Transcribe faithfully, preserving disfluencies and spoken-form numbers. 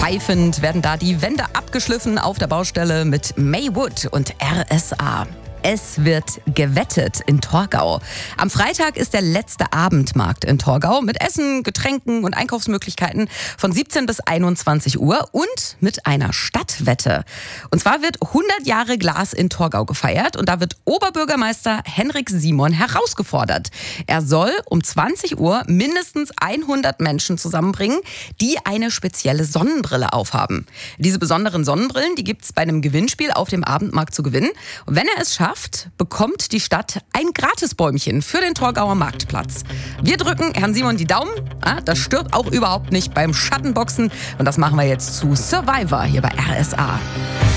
Pfeifend werden da die Wände abgeschliffen auf der Baustelle mit Maywood und R S A. Es wird gewettet in Torgau. Am Freitag ist der letzte Abendmarkt in Torgau mit Essen, Getränken und Einkaufsmöglichkeiten von siebzehn bis einundzwanzig Uhr und mit einer Stadtwette. Und zwar wird hundert Jahre Glas in Torgau gefeiert und da wird Oberbürgermeister Henrik Simon herausgefordert. Er soll um zwanzig Uhr mindestens hundert Menschen zusammenbringen, die eine spezielle Sonnenbrille aufhaben. Diese besonderen Sonnenbrillen, die gibt es bei einem Gewinnspiel auf dem Abendmarkt zu gewinnen. Und wenn er es schafft, bekommt die Stadt ein Gratisbäumchen für den Torgauer Marktplatz. Wir drücken Herrn Simon die Daumen. Ah, das stört auch überhaupt nicht beim Schattenboxen. Und das machen wir jetzt zu Survivor hier bei R S A.